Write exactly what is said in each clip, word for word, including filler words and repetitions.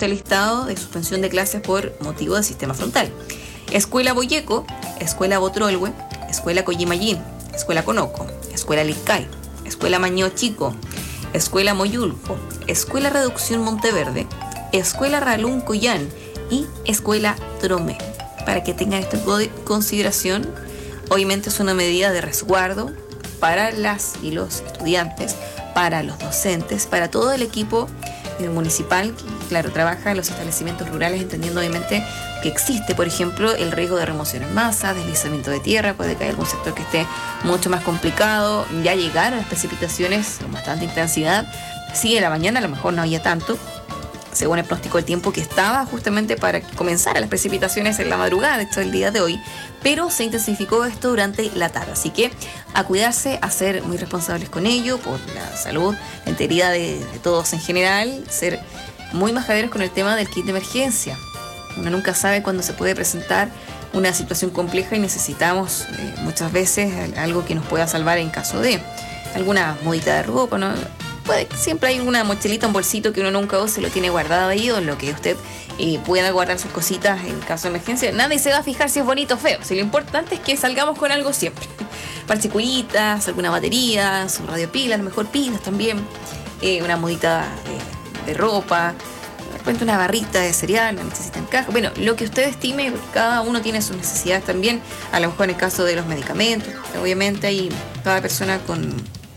este listado de suspensión de clases por motivo del sistema frontal. Escuela Boyeco, Escuela Botrolwe, Escuela Coyimayín, Escuela Conoco, Escuela Licay, Escuela Mañó Chico, Escuela Moyulco, Escuela Reducción Monteverde, Escuela Ralún Coyán y Escuela Tromé. Para que tengan esto en consideración, obviamente es una medida de resguardo para las y los estudiantes, para los docentes, para todo el equipo municipal que, claro, trabaja en los establecimientos rurales, entendiendo obviamente que existe, por ejemplo, el riesgo de remoción en masa, deslizamiento de tierra, puede que haya algún sector que esté mucho más complicado, ya llegar a las precipitaciones con bastante intensidad. Sí, en la mañana a lo mejor no había tanto, según el pronóstico del tiempo que estaba justamente para comenzar las precipitaciones en la madrugada, de hecho el día de hoy, pero se intensificó esto durante la tarde, así que a cuidarse, a ser muy responsables con ello, por la salud, la integridad de, de todos en general, ser muy majaderos con el tema del kit de emergencia. Uno nunca sabe cuándo se puede presentar una situación compleja y necesitamos eh, muchas veces algo que nos pueda salvar en caso de alguna modita de ropa, ¿no? Puede, siempre hay una mochilita, un bolsito que uno nunca usa, lo tiene guardado ahí, o en lo que usted eh, pueda guardar sus cositas en caso de emergencia. Nadie se va a fijar si es bonito o feo. Si lo importante es que salgamos con algo siempre. Parchiculitas, alguna batería, su radio pila, a lo mejor pilas también, eh, una modita de, de ropa, de repente una barrita de cereal, la necesitan caja. Bueno, lo que usted estime, cada uno tiene sus necesidades también. A lo mejor en el caso de los medicamentos, obviamente hay cada persona con...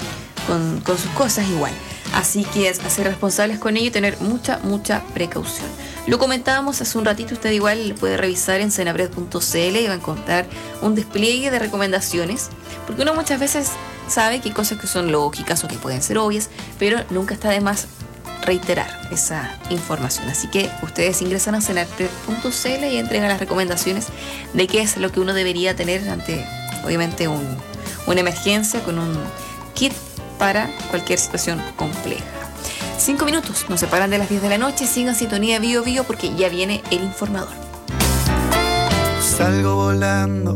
Con, con sus cosas igual. Así que es ser responsables con ello y tener mucha, mucha precaución. Lo comentábamos hace un ratito, usted igual puede revisar en senapred punto c l y va a encontrar un despliegue de recomendaciones, porque uno muchas veces sabe que hay cosas que son lógicas o que pueden ser obvias, pero nunca está de más reiterar esa información. Así que ustedes ingresan a senapred punto c l y entregan las recomendaciones de qué es lo que uno debería tener ante, obviamente, un, una emergencia con un kit para cualquier situación compleja. Cinco minutos nos separan de las diez de la noche. Sigan sintonía Bio Bio porque ya viene el informador. Salgo volando